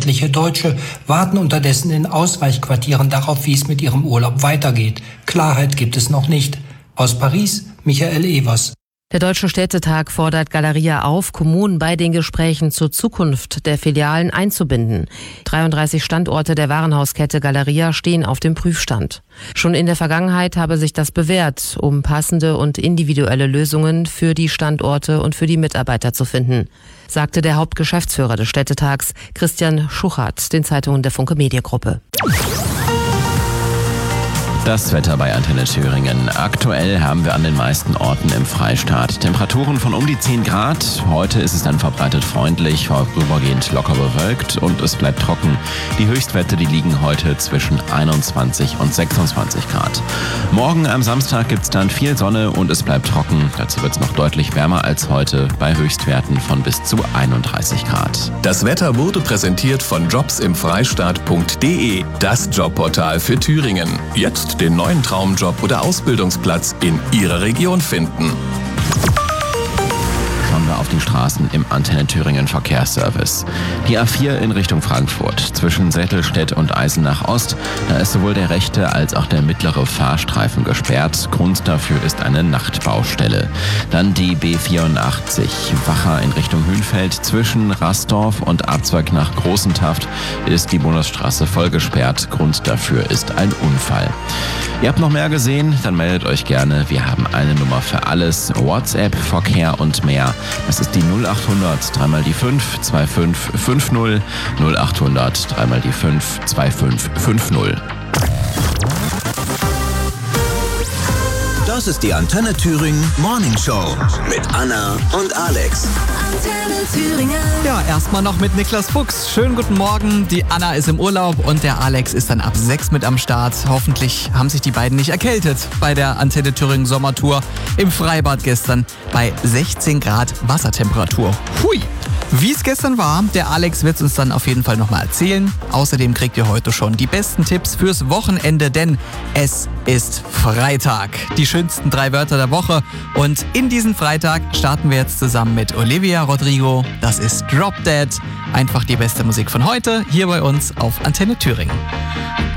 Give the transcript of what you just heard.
Etliche Deutsche warten unterdessen in Ausweichquartieren darauf, wie es mit ihrem Urlaub weitergeht. Klarheit gibt es noch nicht. Aus Paris, Michael Evers. Der Deutsche Städtetag fordert Galeria auf, Kommunen bei den Gesprächen zur Zukunft der Filialen einzubinden. 33 Standorte der Warenhauskette Galeria stehen auf dem Prüfstand. Schon in der Vergangenheit habe sich das bewährt, um passende und individuelle Lösungen für die Standorte und für die Mitarbeiter zu finden, sagte der Hauptgeschäftsführer des Städtetags, Christian Schuchert, den Zeitungen der Funke Mediengruppe. Das Wetter bei Antenne Thüringen. Aktuell haben wir an den meisten Orten im Freistaat Temperaturen von um die 10 Grad. Heute ist es dann verbreitet freundlich, vorübergehend locker bewölkt und es bleibt trocken. Die Höchstwerte, die liegen heute zwischen 21 und 26 Grad. Morgen am Samstag gibt es dann viel Sonne und es bleibt trocken. Dazu wird es noch deutlich wärmer als heute bei Höchstwerten von bis zu 31 Grad. Das Wetter wurde präsentiert von jobsimfreistaat.de, das Jobportal für Thüringen. Jetzt den neuen Traumjob oder Ausbildungsplatz in Ihrer Region finden. Schauen wir auf die Straßen im Antenne Thüringen Verkehrsservice. Die A4 in Richtung Frankfurt zwischen Sättelstedt und Eisenach Ost. Da ist sowohl der rechte als auch der mittlere Fahrstreifen gesperrt. Grund dafür ist eine Nachtbaustelle. Dann die B84 Wacher in Richtung Hünfeld. Zwischen Rastorf und Abzweig nach Großentaft ist die Bundesstraße voll gesperrt. Grund dafür ist ein Unfall. Ihr habt noch mehr gesehen? Dann meldet euch gerne. Wir haben eine Nummer für alles. WhatsApp, Verkehr und mehr. Das ist die 0800 3 mal die 5 2550 0800 3 mal die 5 2550. Das ist die Antenne Thüringen Morning Show mit Anna und Alex. Antenne Thüringen. Ja, erstmal noch mit Niklas Fuchs. Schönen guten Morgen. Die Anna ist im Urlaub und der Alex ist dann ab 6 mit am Start. Hoffentlich haben sich die beiden nicht erkältet bei der Antenne Thüringen Sommertour im Freibad gestern bei 16 Grad Wassertemperatur. Hui! Wie es gestern war, der Alex wird es uns dann auf jeden Fall nochmal erzählen. Außerdem kriegt ihr heute schon die besten Tipps fürs Wochenende, denn es ist Freitag. Die schönsten 3 Wörter der Woche. Und in diesen Freitag starten wir jetzt zusammen mit Olivia Rodrigo. Das ist Drop Dead. Einfach die beste Musik von heute hier bei uns auf Antenne Thüringen.